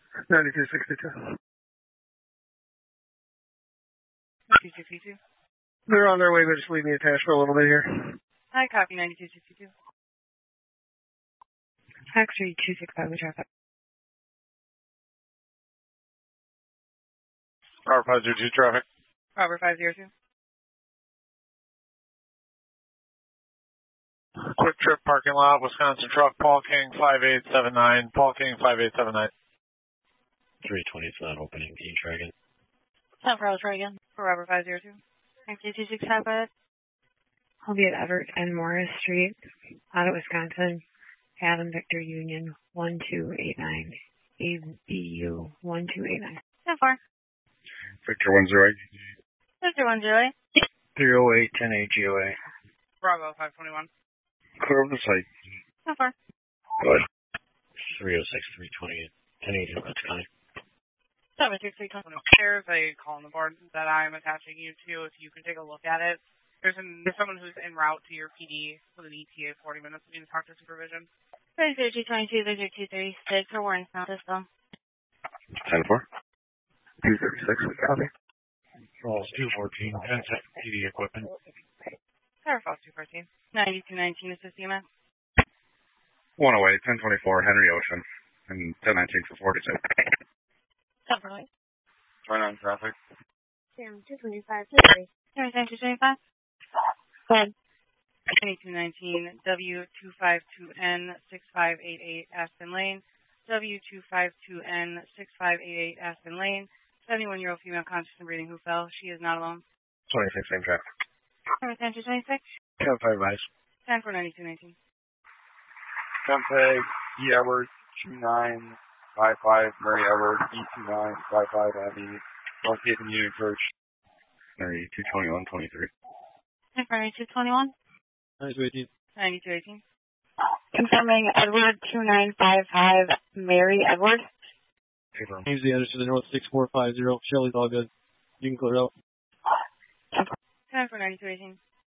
9262. 2262. They're on their way, but just leave me attached for a little bit here. Hi, copy 9262. Taxi 265 with traffic. Robert 502 traffic. Robert 502. Quick Trip parking lot, Wisconsin truck, Paul King 5879. Paul King 5879. 320 for that opening, E-Dragon. 10 for Dragon. For Robert 502. Taxi 265. I'll be at Everett and Morris Street, out of Wisconsin. Adam Victor Union 1289. ABU 1289. 10-4. Victor 10. Victor 10. 308 10 AGOA. Bravo 521. Clear of the site. 10-4. Good. 306 320 1080 West County. 76320. There's a call on the board that I'm attaching you to. If you can take a look at it. There's someone who's en route to your PD with an ETA 40 minutes. You need to talk to supervision. 3222, 3236 for Warren Sound System. 10-4. 236, we copy. Falls 214, 10 PD equipment. Tower Falls 214. 9219 is the CMS. 108, 1024, Henry Ocean. And 1019 for 42. 10 for light. 29 traffic. Sam 225. Sam 225. Go ahead. 2219 W252N 6588 Aspen Lane. W252N 6588 Aspen Lane. 71-year-old female conscious and breathing who fell. She is not alone. 26, same traffic. 10-26. 10-5 advice. 10 for 9219. 10-Peg, E. Edwards, 2955, Mary Edwards, E2955, Abby, North Haven Union Church. 9221, 23. 10 for 9221. 9218. 9218. Confirming Edward 2955, Mary Edward. James the Anderson, the North 6450. Shelley's all good. You can clear it out. 10 for 9218.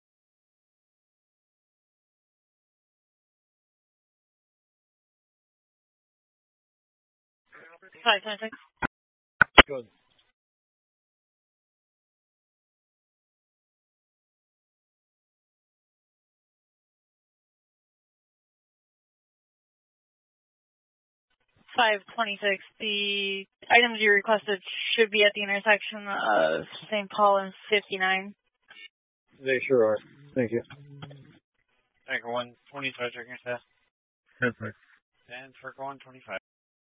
Sorry, 26. Good. The items you requested should be at the intersection of St. Paul and 59. They sure are. Thank you. Tanker 125, checking your staff. 10-6. 10 for 125.